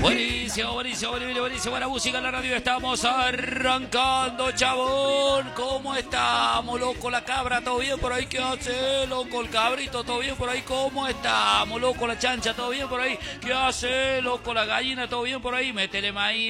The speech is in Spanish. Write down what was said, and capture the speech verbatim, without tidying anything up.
Buenísimo, buenísimo, buenísimo, buenísimo. Buena música en la radio. Estamos arrancando, chabón. ¿Cómo estamos, loco? La cabra, ¿todo bien por ahí? ¿Qué hace, loco? El cabrito, ¿todo bien por ahí? ¿Cómo estamos, loco? La chancha, ¿todo bien por ahí? ¿Qué hace, loco? La gallina, ¿todo bien por ahí? Métele maíz.